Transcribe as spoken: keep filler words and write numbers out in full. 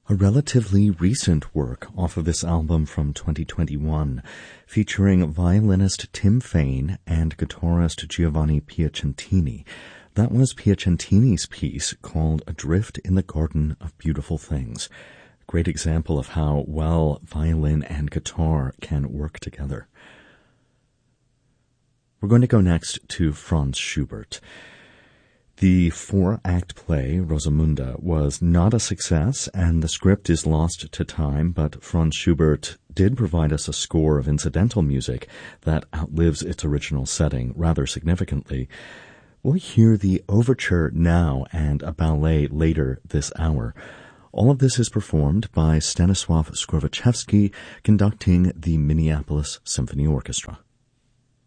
A relatively recent work off of this album from twenty twenty-one, featuring violinist Tim Fain and guitarist Giovanni Piacentini. That was Piacentini's piece called Adrift in the Garden of Beautiful Things. Great example of how well violin and guitar can work together. We're going to go next to Franz Schubert. The four-act play, Rosamunde, was not a success, and the script is lost to time, but Franz Schubert did provide us a score of incidental music that outlives its original setting rather significantly. We'll hear the overture now and a ballet later this hour. All of this is performed by Stanisław Skrowaczewski, conducting the Minneapolis Symphony Orchestra.